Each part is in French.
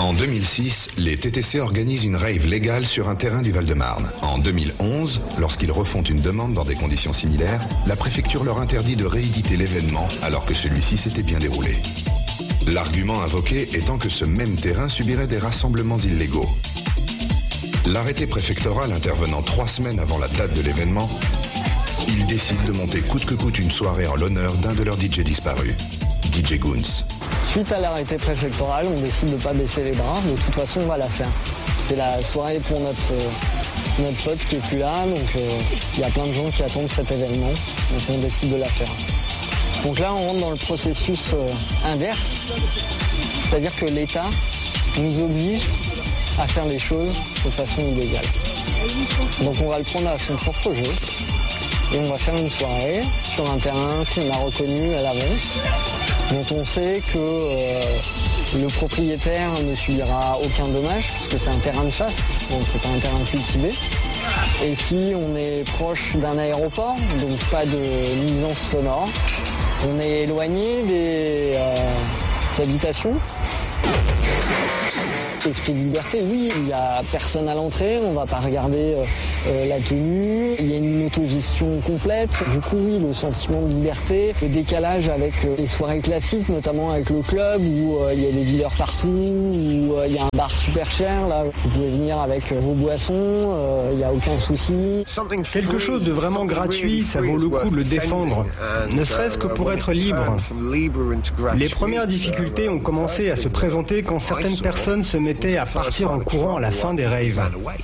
En 2006, les TTC organisent une rave légale sur un terrain du Val-de-Marne. En 2011, lorsqu'ils refont une demande dans des conditions similaires, la préfecture leur interdit de rééditer l'événement alors que celui-ci s'était bien déroulé. L'argument invoqué étant que ce même terrain subirait des rassemblements illégaux. L'arrêté préfectoral intervenant 3 semaines avant la date de l'événement, ils décident de monter coûte que coûte une soirée en l'honneur d'un de leurs DJ disparus, DJ Goons. Suite à l'arrêté préfectoral, on décide de ne pas baisser les bras. De toute façon, on va la faire. C'est la soirée pour notre pote qui est plus là. Donc, il y a plein de gens qui attendent cet événement. Donc, on décide de la faire. Donc là, on rentre dans le processus inverse. C'est-à-dire que l'État nous oblige à faire les choses de façon illégale. Donc, on va le prendre à son propre jeu. Et on va faire une soirée sur un terrain qu'on a reconnu à l'avance, dont on sait que le propriétaire ne subira aucun dommage, parce que c'est un terrain de chasse, donc c'est pas un terrain cultivé. Et puis on est proche d'un aéroport, donc pas de nuisance sonore. On est éloigné des habitations. Esprit de liberté, oui, il n'y a personne à l'entrée, on ne va pas regarder la tenue, il y a une autogestion complète. Du coup, oui, le sentiment de liberté, le décalage avec les soirées classiques, notamment avec le club où il y a des dealers partout, où il y a un bar super cher, là, vous pouvez venir avec vos boissons, il n'y a aucun souci. Quelque chose de vraiment gratuit, ça vaut le coup de le défendre, ne serait-ce que pour être libre. Les premières difficultés ont commencé à se présenter quand certaines personnes se mettaient à partir en courant à la fin des raves.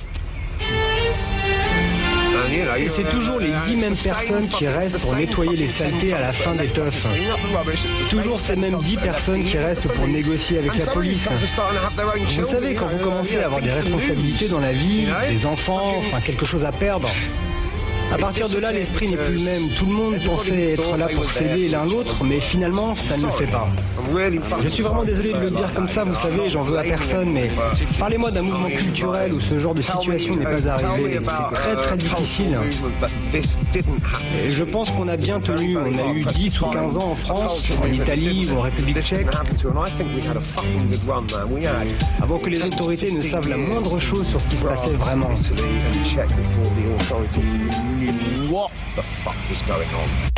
Et c'est toujours les 10 mêmes personnes qui restent pour nettoyer les saletés à la fin des teufs. Toujours ces mêmes 10 personnes qui restent pour négocier avec la police. Vous savez, quand vous commencez à avoir des responsabilités dans la vie, des enfants, enfin quelque chose à perdre, à partir de là, l'esprit n'est plus le même. Tout le monde pensait être là pour s'aider l'un l'autre, mais finalement, ça ne le fait pas. Je suis vraiment désolé de le dire comme ça, vous savez, j'en veux à personne, mais parlez-moi d'un mouvement culturel où ce genre de situation n'est pas arrivé. C'est très très difficile. Et je pense qu'on a bien tenu. On a eu 10 ou 15 ans en France, en Italie ou en République tchèque, avant que les autorités ne savent la moindre chose sur ce qui se passait vraiment. What the fuck was going on?